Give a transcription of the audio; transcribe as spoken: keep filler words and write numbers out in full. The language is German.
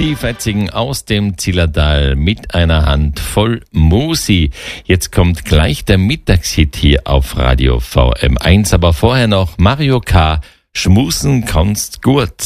Michi Fetzigen aus dem Zillertal mit einer Hand voll Musi. Jetzt kommt gleich der Mittagshit hier auf Radio V M eins, aber vorher noch Mario K. Schmusen kannst gut.